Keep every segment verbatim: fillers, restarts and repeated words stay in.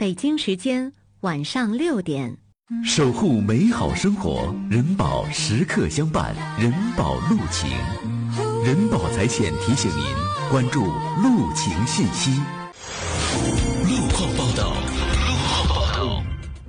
北京时间晚上六点。 守护美好生活，人保时刻相伴，人保路情。人保财险提醒您关注路情信息。路况报道。路况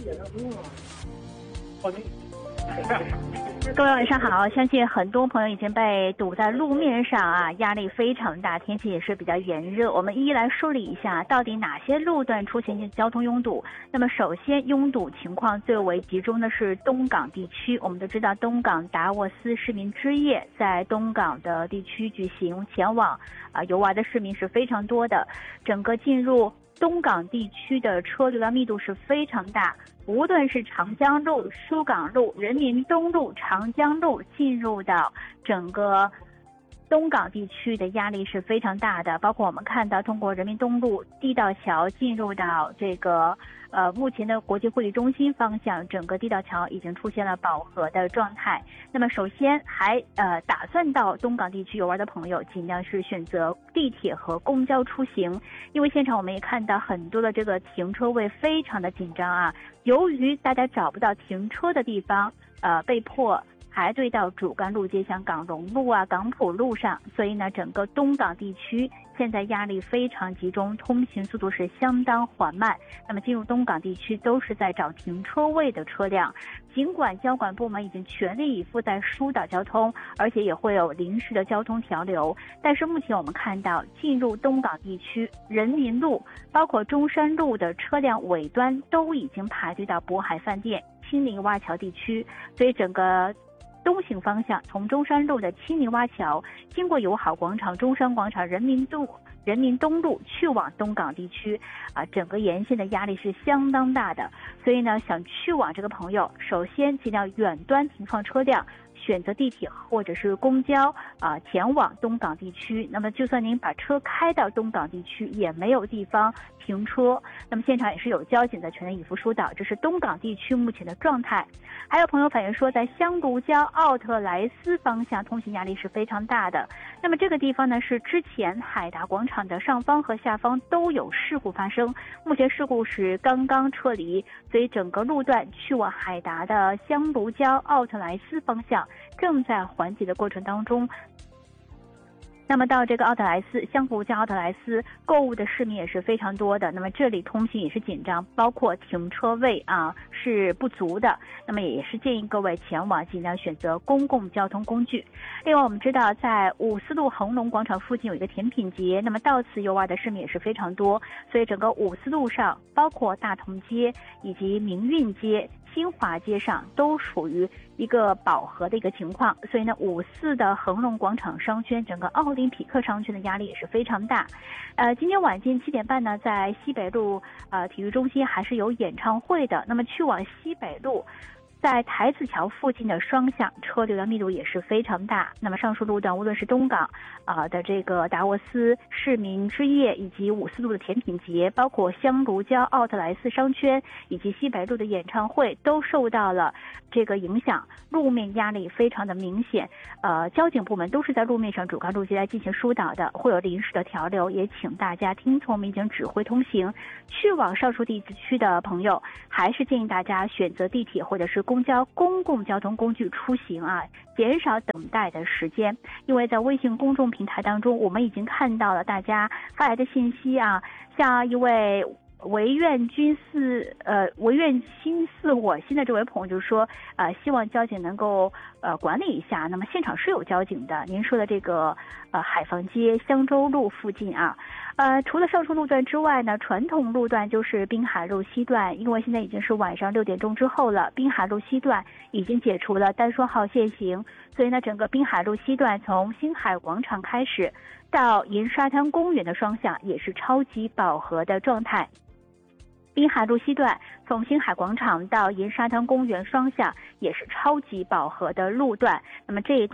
报道。各位晚上好，相信很多朋友已经被堵在路面上啊，压力非常大，天气也是比较炎热。我们一一来梳理一下，到底哪些路段出现交通拥堵。那么首先拥堵情况最为集中的是东港地区。我们都知道东港达沃斯市民之夜在东港的地区举行，前往啊游玩的市民是非常多的，整个进入东港地区的车流量密度是非常大，无论是长江路、苏港路、人民东路、长江路进入到整个东港地区的压力是非常大的，包括我们看到通过人民东路地道桥进入到这个呃目前的国际会议中心方向，整个地道桥已经出现了饱和的状态。那么首先还呃打算到东港地区游玩的朋友，尽量是选择地铁和公交出行，因为现场我们也看到很多的这个停车位非常的紧张啊，由于大家找不到停车的地方，呃被迫排队到主干路街，像港荣路啊、港浦路上，所以呢，整个东港地区现在压力非常集中，通行速度是相当缓慢。那么进入东港地区都是在找停车位的车辆，尽管交管部门已经全力以赴在疏导交通，而且也会有临时的交通调流，但是目前我们看到进入东港地区，人民路包括中山路的车辆尾端都已经排队到渤海饭店、青泥洼桥地区，所以整个东行方向，从中山路的青泥洼桥经过友好广场、中山广场、人民路、人民东路去往东港地区啊，整个沿线的压力是相当大的。所以呢，想去往这个朋友，首先尽量远端停放车辆，选择地铁或者是公交啊，前往东港地区。那么就算您把车开到东港地区，也没有地方停车。那么现场也是有交警在全力以赴疏导，这是东港地区目前的状态。还有朋友反映说，在香炉礁奥特莱斯方向通行压力是非常大的。那么这个地方呢，是之前海达广场的上方和下方都有事故发生，目前事故是刚刚撤离，所以整个路段去往海达的香炉礁奥特莱斯方向正在缓解的过程当中。那么到这个奥特莱斯、香炉礁奥特莱斯购物的市民也是非常多的，那么这里通行也是紧张，包括停车位啊是不足的，那么也是建议各位前往尽量选择公共交通工具。另外我们知道在五四路恒隆广场附近有一个甜品节，那么到此游玩的市民也是非常多，所以整个五四路上包括大同街以及明运街、新华街上都属于一个饱和的一个情况，所以呢，五四的恒隆广场商圈、整个奥林匹克商圈的压力也是非常大。呃，今天晚间七点半呢，在西北路呃体育中心还是有演唱会的。那么去往西北路，在台子桥附近的双向车流量密度也是非常大。那么上述路段，无论是东港啊、呃、的这个达沃斯市民之夜，以及五四路的甜品节，包括香炉礁奥特莱斯商圈以及西北路的演唱会，都受到了这个影响，路面压力非常的明显。呃，交警部门都是在路面上主干路街来进行疏导的，会有临时的调流，也请大家听从民警指挥通行。去往上述地区的朋友，还是建议大家选择地铁或者是公交公共交通工具出行啊，减少等待的时间。因为在微信公众平台当中，我们已经看到了大家发来的信息啊，像一位唯愿君似呃唯愿心似我心的这位朋友就说，呃希望交警能够呃管理一下。那么现场是有交警的，您说的这个呃海防街香洲路附近啊。呃，除了上述路段之外呢，传统路段就是滨海路西段，因为现在已经是晚上六点钟之后了，滨海路西段已经解除了单双号限行，所以呢，整个滨海路西段从星海广场开始到银沙滩公园的双向也是超级饱和的状态。滨海路西段从星海广场到银沙滩公园双向也是超级饱和的路段，那么这一段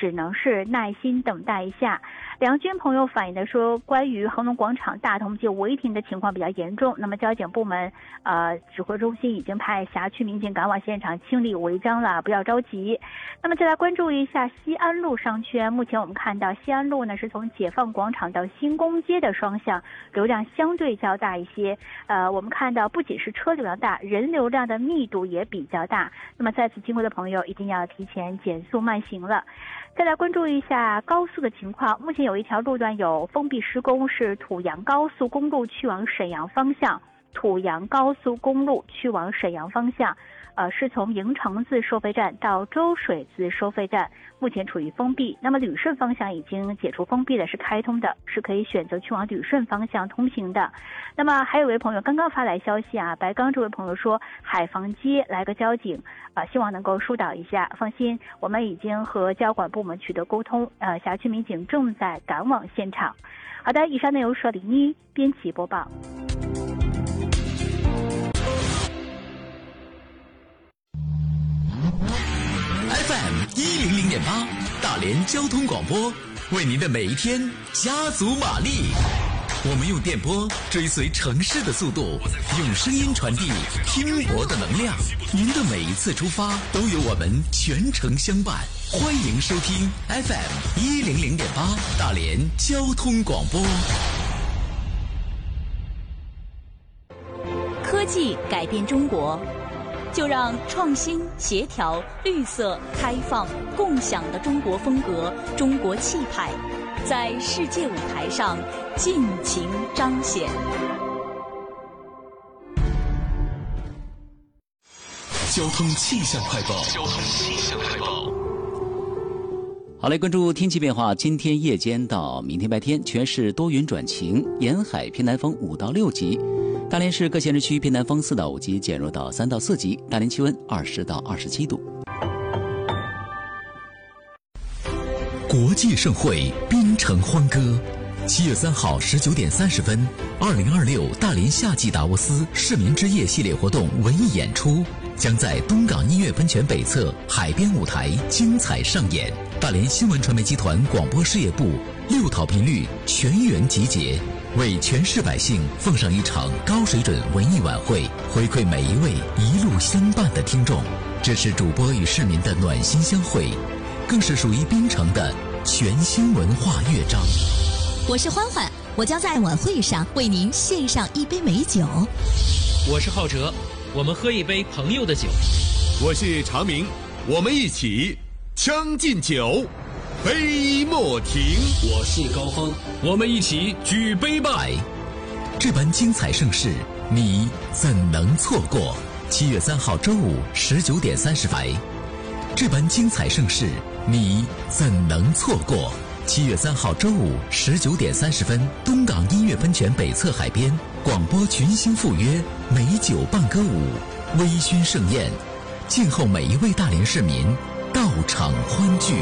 只能是耐心等待一下。梁军朋友反映的说，关于恒隆广场大同街违停的情况比较严重，那么交警部门呃指挥中心已经派辖区民警赶往现场清理违章了，不要着急。那么再来关注一下西安路商圈，目前我们看到西安路呢是从解放广场到新宫街的双向流量相对较大一些，呃，我们看到不仅是车流量大，人流量的密度也比较大，那么在此经过的朋友一定要提前减速慢行了。再来关注一下高速的情况，目前有一条路段有封闭施工，是土阳高速公路去往沈阳方向，土阳高速公路去往沈阳方向，呃，是从营城自收费站到周水自收费站，目前处于封闭。那么旅顺方向已经解除封闭的，是开通的，是可以选择去往旅顺方向通行的。那么还有位朋友刚刚发来消息啊，白刚这位朋友说海防街来个交警，啊、呃，希望能够疏导一下。放心，我们已经和交管部门取得沟通，呃，辖区民警正在赶往现场。好的，以上内容是李妮编辑播报。 F M 一零零点八，大连交通广播，为您的每一天加足马力。我们用电波追随城市的速度，用声音传递拼搏的能量。您的每一次出发，都有我们全程相伴。欢迎收听 F M 一零零点八，大连交通广播。 科技改变中国，就让创新、协调、绿色、开放、共享的中国风格、中国气派，在世界舞台上尽情彰显。 交通气象快报。交通气象快报。 好嘞，关注天气变化。今天夜间到明天白天，全市多云转晴，沿海偏南风五到六级。大连市各县市区偏南风四到五级减弱到三到四级，大连气温二十到二十七度。 国际盛会，滨城欢歌。七月三号十九点三十分，二零二六大连夏季达沃斯市民之夜系列活动文艺演出将在东港音乐喷泉北侧海边舞台精彩上演。大连新闻传媒集团广播事业部六套频率全员集结，为全市百姓奉上一场高水准文艺晚会，回馈每一位一路相伴的听众。这是主播与市民的暖心相会，更是属于滨城的全新文化乐章。 我是欢欢，我将在晚会上为您献上一杯美酒。 我是浩哲，我们喝一杯朋友的酒。 我是常明，我们一起将进酒，杯莫停。 我是高峰，我们一起举杯吧。 这般精彩盛事，你怎能错过？七月三号周五十九点三十分，这般精彩盛事，你怎能错过？七月三号周五十九点三十分，东港音乐喷泉北侧海边，广播群星赴约，美酒伴歌舞，微醺盛宴，静候每一位大连市民到场欢聚。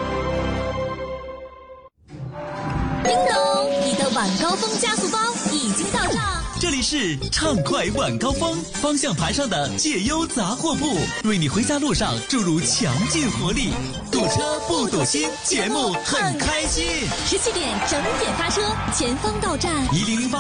叮咚，你的晚高峰加速包已经到账。 这里是畅快晚高峰，方向盘上的解忧杂货铺，为你回家路上注入强劲活力。堵车不堵心，节目很开心。 十七点整点发车，前方到站一零零八